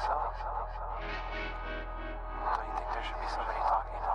so? Don't you think there should be somebody talking